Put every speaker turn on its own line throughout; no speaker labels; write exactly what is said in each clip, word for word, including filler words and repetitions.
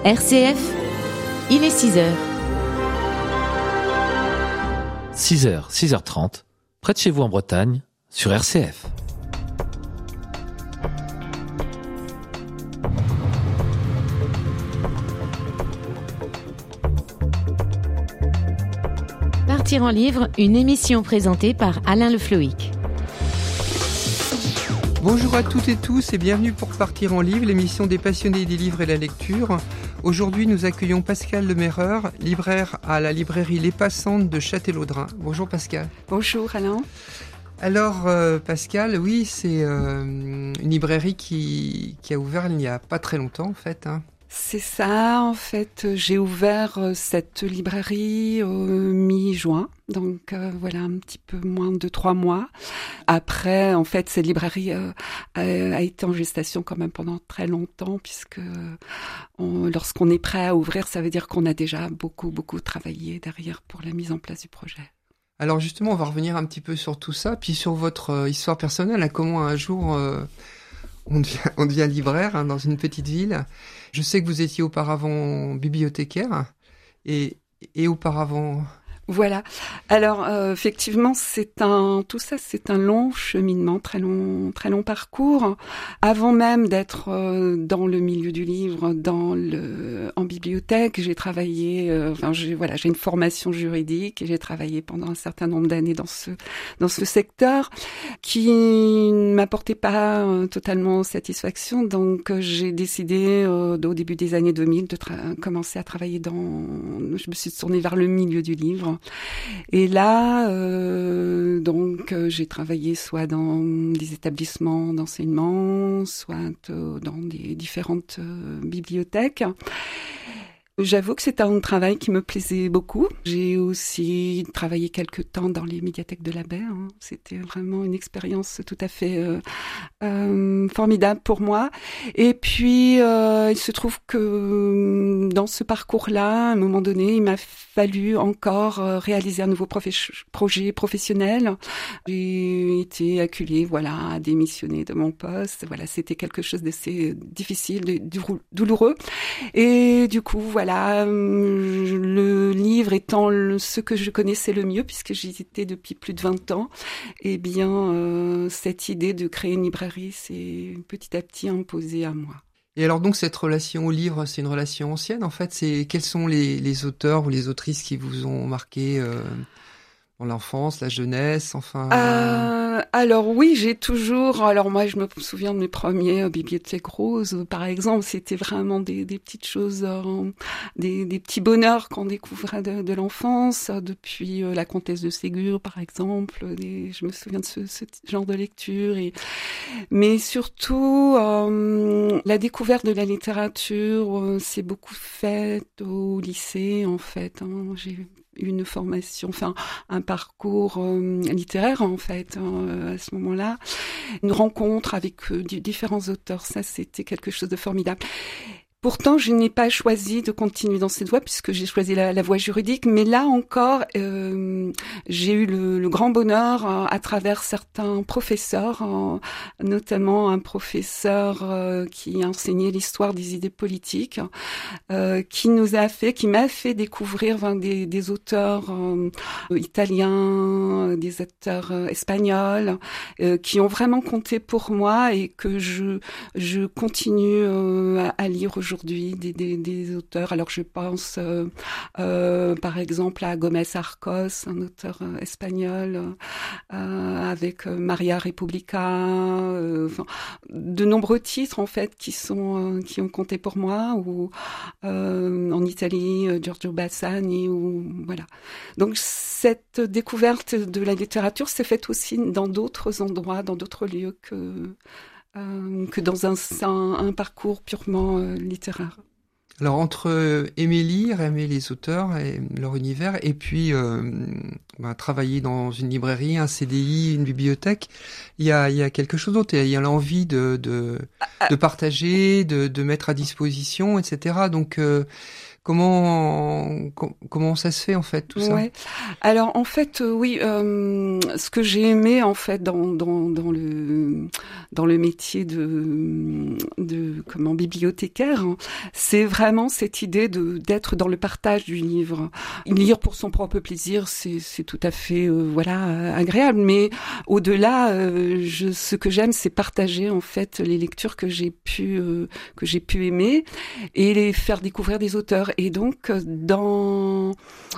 R C F, il est six heures.
six heures, six heures trente, près de chez vous en Bretagne, sur R C F.
Partir en livre, une émission présentée par Alain Le Floïc.
Bonjour à toutes et tous et bienvenue pour Partir en livre, l'émission des passionnés des livres et la lecture. Aujourd'hui, nous accueillons Pascale Lemerreur, libraire à la librairie Les Passantes de Châtellerault. Bonjour Pascale.
Bonjour Alain.
Alors euh, Pascale, oui, c'est euh, une librairie qui, qui a ouvert il n'y a pas très longtemps en fait, hein.
C'est ça, en fait, j'ai ouvert cette librairie au mi-juin, donc euh, voilà, un petit peu moins de trois mois. Après, en fait, cette librairie euh, a, a été en gestation quand même pendant très longtemps, puisque on, lorsqu'on est prêt à ouvrir, ça veut dire qu'on a déjà beaucoup, beaucoup travaillé derrière pour la mise en place du projet.
Alors justement, on va revenir un petit peu sur tout ça, puis sur votre euh, histoire personnelle, à comment un jour... Euh On devient, on devient libraire hein, dans une petite ville. Je sais que vous étiez auparavant bibliothécaire et, et auparavant...
Voilà. Alors euh, effectivement, c'est un tout ça, c'est un long cheminement, très long, très long parcours. Avant même d'être euh, dans le milieu du livre, dans le en bibliothèque, j'ai travaillé. Euh, enfin, j'ai voilà, j'ai une formation juridique et j'ai travaillé pendant un certain nombre d'années dans ce dans ce secteur qui ne m'apportait pas euh, totalement satisfaction. Donc euh, j'ai décidé euh, au début des années deux mille de tra- commencer à travailler dans. Je me suis tournée vers le milieu du livre. Et là, euh, donc, euh, j'ai travaillé soit dans des établissements d'enseignement, soit euh, dans des différentes euh, bibliothèques. J'avoue que c'est un travail qui me plaisait beaucoup. J'ai aussi travaillé quelque temps dans les médiathèques de la Baie. Hein. C'était vraiment une expérience tout à fait euh, euh, formidable pour moi. Et puis, euh, il se trouve que dans ce parcours-là, à un moment donné, il m'a fallu encore réaliser un nouveau professe- projet professionnel. J'ai été acculée, voilà, à démissionner de mon poste. Voilà, c'était quelque chose d'assez difficile, de, de, douloureux. Et du coup, voilà. Voilà, le livre étant le, ce que je connaissais le mieux, puisque j'y étais depuis plus de vingt ans, eh bien, euh, cette idée de créer une librairie s'est petit à petit imposée à moi.
Et alors donc, cette relation au livre, c'est une relation ancienne, en fait. C'est, quels sont les, les auteurs ou les autrices qui vous ont marqué euh, dans l'enfance, la jeunesse, enfin...
Euh, alors oui, j'ai toujours... Alors moi, je me souviens de mes premiers euh, bibliothèques roses, par exemple. C'était vraiment des, des petites choses, euh, des, des petits bonheurs qu'on découvrait de, de l'enfance. Depuis euh, La Comtesse de Ségur, par exemple. Des, je me souviens de ce, ce genre de lecture. Et, mais surtout, euh, la découverte de la littérature, euh, s'est beaucoup faite au lycée, en fait. Hein. J'ai une formation, enfin un parcours euh, littéraire en fait euh, à ce moment-là, une rencontre avec euh, différents auteurs, ça c'était quelque chose de formidable. Pourtant, je n'ai pas choisi de continuer dans cette voie puisque j'ai choisi la, la voie juridique. Mais là encore, euh, j'ai eu le, le grand bonheur euh, à travers certains professeurs, euh, notamment un professeur euh, qui enseignait l'histoire des idées politiques, euh, qui nous a fait, qui m'a fait découvrir enfin, des, des auteurs euh, italiens, des auteurs euh, espagnols, euh, qui ont vraiment compté pour moi et que je je continue euh, à, à lire aujourd'hui. Aujourd'hui, des, des, des auteurs. Alors, je pense, euh, euh, par exemple, à Gomez Arcos, un auteur euh, espagnol, euh, avec euh, Maria Repubblica, euh, enfin, de nombreux titres en fait qui sont euh, qui ont compté pour moi. Ou euh, en Italie, euh, Giorgio Bassani. Ou voilà. Donc, cette découverte de la littérature s'est faite aussi dans d'autres endroits, dans d'autres lieux que Euh, que dans un, un, un parcours purement euh, littéraire.
Alors, entre euh, aimer lire, aimer les auteurs et leur univers, et puis euh, ben, travailler dans une librairie, un C D I, une bibliothèque, il y a, il y a quelque chose d'autre. Il y a l'envie de, de, de partager, de, de mettre à disposition, et cetera. Donc, euh, Comment com- comment ça se fait en fait tout ça?
Ouais. Alors en fait euh, oui, euh, ce que j'ai aimé en fait dans dans dans le dans le métier de de comment bibliothécaire, hein, c'est vraiment cette idée de d'être dans le partage du livre. Lire pour son propre plaisir, c'est c'est tout à fait euh, voilà agréable, mais au-delà, euh, je ce que j'aime, c'est partager en fait les lectures que j'ai pu euh, que j'ai pu aimer et les faire découvrir des auteurs. Et donc, dans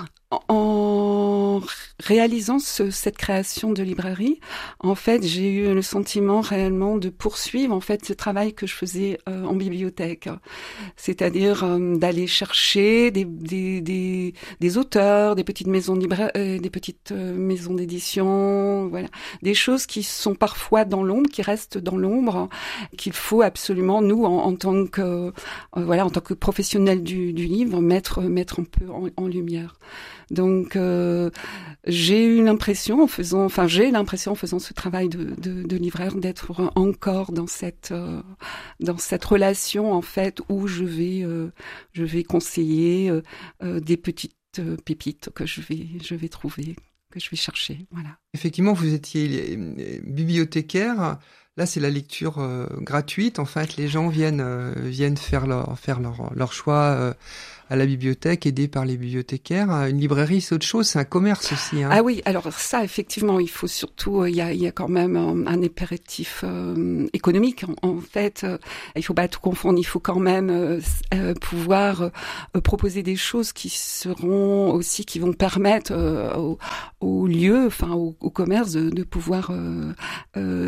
en réalisant ce, cette création de librairie, en fait, j'ai eu le sentiment réellement de poursuivre en fait ce travail que je faisais euh, en bibliothèque, c'est-à-dire euh, d'aller chercher des, des, des, des auteurs, des petites maisons de libra- euh, des petites euh, maisons d'édition, voilà, des choses qui sont parfois dans l'ombre, qui restent dans l'ombre, qu'il faut absolument nous en, en tant que euh, voilà, en tant que professionnels du, du livre, mettre mettre un peu en, en lumière. Donc, euh, j'ai eu l'impression, en faisant, enfin, j'ai l'impression en faisant ce travail de, de, de libraire, d'être encore dans cette, euh, dans cette relation en fait où je vais, euh, je vais conseiller euh, euh, des petites euh, pépites que je vais, je vais trouver, que je vais chercher, voilà.
Effectivement, vous étiez bibliothécaire. Là, c'est la lecture euh, gratuite. En fait, les gens viennent euh, viennent faire leur faire leur leur choix euh, à la bibliothèque, aidés par les bibliothécaires. Une librairie, c'est autre chose, c'est un commerce aussi. Hein.
Ah oui, alors ça, effectivement, il faut surtout, il y a, il y a quand même un, un impératif euh, économique. En, en fait, euh, il faut pas tout confondre. Il faut quand même euh, euh, pouvoir euh, proposer des choses qui seront aussi, qui vont permettre euh, au, au lieu, enfin au, au commerce, de, de pouvoir euh, euh,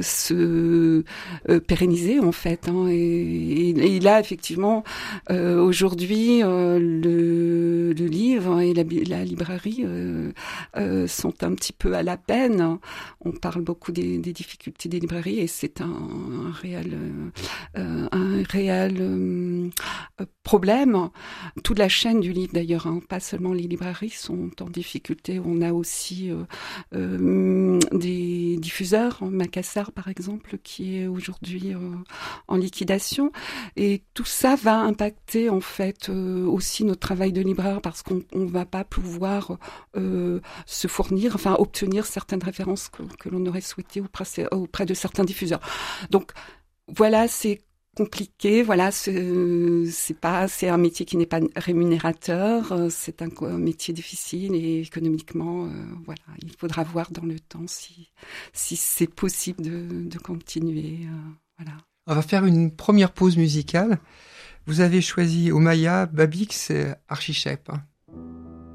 se euh, pérenniser en fait. Hein. Et, et, et là, effectivement, euh, aujourd'hui. Euh, Le, le livre et la, la librairie euh, euh, sont un petit peu à la peine. On parle beaucoup des, des difficultés des librairies et c'est un, un réel, euh, un réel euh, problème. Toute la chaîne du livre d'ailleurs, hein, pas seulement les librairies sont en difficulté. On a aussi euh, euh, des diffuseurs, Macassar par exemple, qui est aujourd'hui euh, en liquidation. Et tout ça va impacter en fait euh, aussi notre travail de libraire parce qu'on ne va pas pouvoir euh, se fournir, enfin obtenir certaines références que, que l'on aurait souhaité auprès, auprès de certains diffuseurs. Donc voilà, c'est compliqué, voilà, c'est, c'est pas, c'est un métier qui n'est pas rémunérateur, c'est un, un métier difficile et économiquement, euh, voilà, il faudra voir dans le temps si, si c'est possible de, de continuer, euh, voilà.
On va faire une première pause musicale. Vous avez choisi Omaya Babix Archichep.